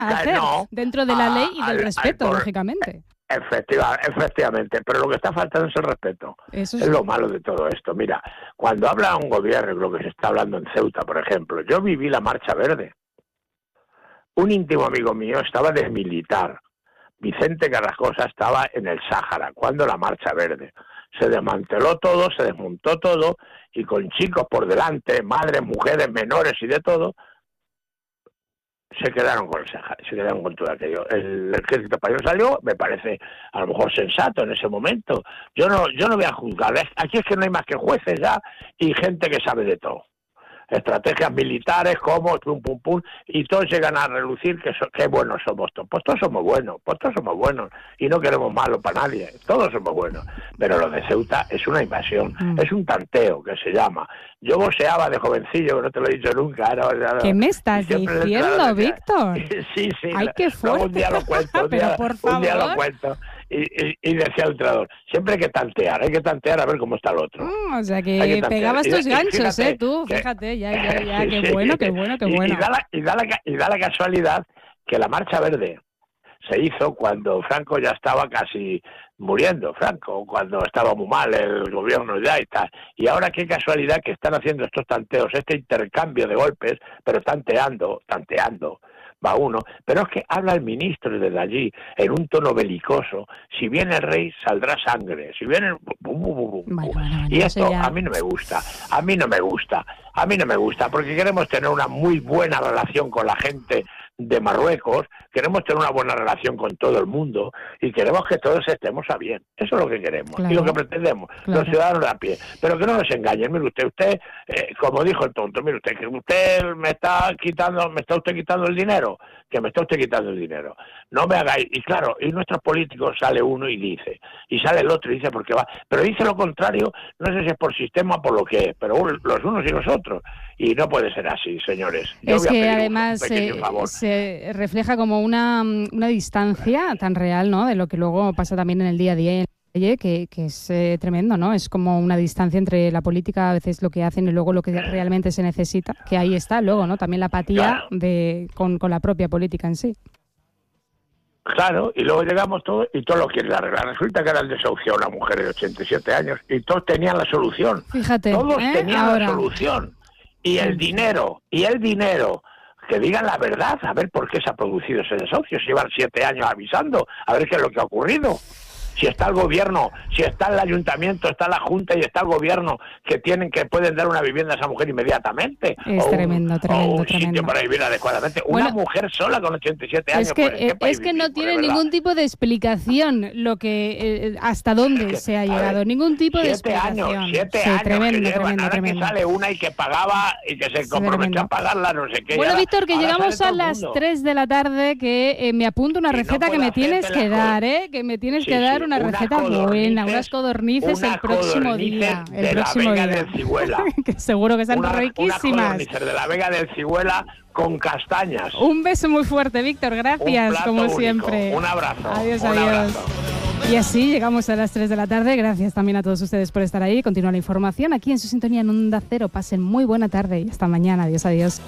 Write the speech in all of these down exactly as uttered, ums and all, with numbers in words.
hacer no, dentro de la ley y del al, respeto, al, lógicamente. Efectiva, efectivamente, pero lo que está faltando es el respeto. Eso es sí. lo malo de todo esto. Mira, cuando habla un gobierno, lo que se está hablando en Ceuta, por ejemplo, yo viví la Marcha Verde. Un íntimo amigo mío estaba de militar. Vicente Carrascosa estaba en el Sáhara, cuando la Marcha Verde. Se desmanteló todo, se desmontó todo, y con chicos por delante, madres, mujeres, menores y de todo, se quedaron con el Sáhara, se quedaron con todo aquello. El ejército español salió, me parece a lo mejor sensato en ese momento. Yo no, yo no voy a juzgar. Aquí es que no hay más que jueces ya y gente que sabe de todo. Estrategias militares, como pum, pum, pum, y todos llegan a relucir que, so, que buenos somos todos. Pues todos somos buenos, pues todos somos buenos, y no queremos malo para nadie, todos somos buenos. Pero lo de Ceuta es una invasión, mm. es un tanteo que se llama. Yo voceaba de jovencillo, que no te lo he dicho nunca. Era, era, ¿Qué me estás diciendo, Víctor? Sí, sí. Ay, qué fuerte. Un día lo cuento, un, Pero día, por favor. un día lo cuento. Y, y, y decía el entrenador, siempre hay que tantear, hay que tantear a ver cómo está el otro. Mm, o sea que, que pegabas tus ganchos, fíjate, eh, tú, que, fíjate, ya, ya, ya, qué sí, bueno, qué bueno, qué bueno. Y, y, da la, y, da la, y da la casualidad que la Marcha Verde se hizo cuando Franco ya estaba casi muriendo, Franco, cuando estaba muy mal el gobierno ya y tal. Y ahora qué casualidad que están haciendo estos tanteos, este intercambio de golpes, pero tanteando, tanteando. Va uno, pero es que habla el ministro desde allí en un tono belicoso. Si viene el rey, saldrá sangre. Si viene... Bum, bum, bum, bum. Bueno, bueno, y esto ya... a mí no me gusta, a mí no me gusta, a mí no me gusta, porque queremos tener una muy buena relación con la gente de Marruecos, queremos tener una buena relación con todo el mundo y queremos que todos estemos a bien. Eso es lo que queremos, claro, y lo que pretendemos, claro, los ciudadanos de a pie. Pero que no nos engañen, mire usted, usted, eh, como dijo el tonto, mire usted, que usted me está quitando, me está usted quitando el dinero, que me está usted quitando el dinero. No me hagáis, y claro, y nuestros políticos sale uno y dice, y sale el otro y dice porque va, pero dice lo contrario, no sé si es por sistema o por lo que es, pero los unos y los otros, y no puede ser así, señores. Yo es voy a que pedir además un, un favor. Se, se refleja como una, una distancia tan real, ¿no?, de lo que luego pasa también en el día a día, que, que es eh, tremendo, ¿no? Es como una distancia entre la política, a veces lo que hacen y luego lo que realmente se necesita, que ahí está luego, ¿no?, también la apatía, claro, de con, con la propia política en sí. Claro, y luego llegamos todos y todos lo quieren arreglar. Resulta que era el desahucio a una mujer de ochenta y siete años y todos tenían la solución. Fíjate, todos ¿eh? tenían Ahora. la solución. Y el dinero, y el dinero, que digan la verdad, a ver por qué se ha producido ese desahucio. Se llevan siete años avisando, a ver qué es lo que ha ocurrido. Si está el gobierno, si está el ayuntamiento, está la junta y está el gobierno que tienen que pueden dar una vivienda a esa mujer inmediatamente. Es o tremendo, un, tremendo, o un tremendo. sitio para vivir adecuadamente. Bueno, una mujer sola con ochenta y siete años. Es que, pues, es que no tiene ningún tipo de explicación lo que eh, hasta dónde es que, se ha llegado. Ver, ningún tipo de explicación. Años, siete sí, años tremendo, que llevan, tremendo, ahora tremendo. que sale una y que pagaba y que se comprometió a pagarla, no sé qué. Bueno, ahora, Víctor, que llegamos a las tres de la tarde, que eh, me apunto una receta no que me tienes que dar, ¿eh? Que me tienes sí, que dar una, una receta buena, unas codornices una el próximo día. El de próximo la Vega día. del Cigüela. Que seguro que están una, riquísimas. Unas codornices de la Vega del Cigüela con castañas. Un beso muy fuerte, Víctor, gracias, como único. siempre. Un abrazo. Adiós, un adiós. Abrazo. Y así llegamos a las tres de la tarde. Gracias también a todos ustedes por estar ahí. Continúa la información aquí en su sintonía en Onda Cero. Pasen muy buena tarde y hasta mañana. Adiós, adiós.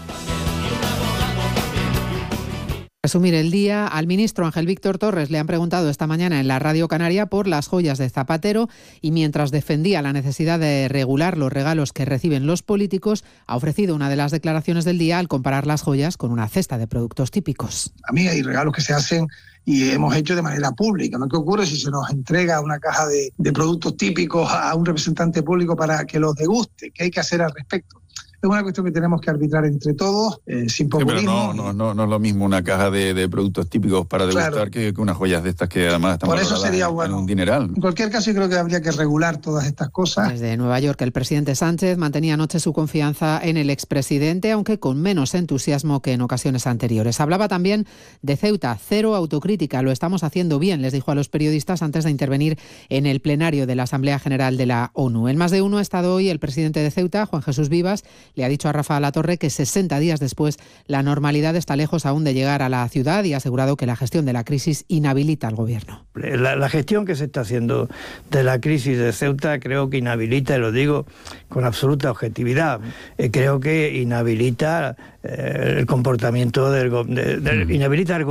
Resumir el día, al ministro Ángel Víctor Torres le han preguntado esta mañana en la Radio Canaria por las joyas de Zapatero y mientras defendía la necesidad de regular los regalos que reciben los políticos, ha ofrecido una de las declaraciones del día al comparar las joyas con una cesta de productos típicos. A mí hay regalos que se hacen y hemos hecho de manera pública, ¿no? ¿Qué ocurre si se nos entrega una caja de, de productos típicos a un representante público para que los deguste? ¿Qué hay que hacer al respecto? Es una cuestión que tenemos que arbitrar entre todos, eh, sin populismo. Sí, pero no, no, no, no es lo mismo una caja de, de productos típicos para degustar, claro, que, que unas joyas de estas que además están por eso sería bueno. En un dineral. En cualquier caso, yo creo que habría que regular todas estas cosas. Desde Nueva York, el presidente Sánchez mantenía anoche su confianza en el expresidente, aunque con menos entusiasmo que en ocasiones anteriores. Hablaba también de Ceuta, cero autocrítica, lo estamos haciendo bien, les dijo a los periodistas antes de intervenir en el plenario de la Asamblea General de la ONU. En Más de Uno ha estado hoy el presidente de Ceuta, Juan Jesús Vivas, le ha dicho a Rafa Latorre que sesenta días después la normalidad está lejos aún de llegar a la ciudad y ha asegurado que la gestión de la crisis inhabilita al gobierno. La, la gestión que se está haciendo de la crisis de Ceuta creo que inhabilita, y lo digo con absoluta objetividad, eh, creo que inhabilita eh, el comportamiento del, de, de, inhabilita el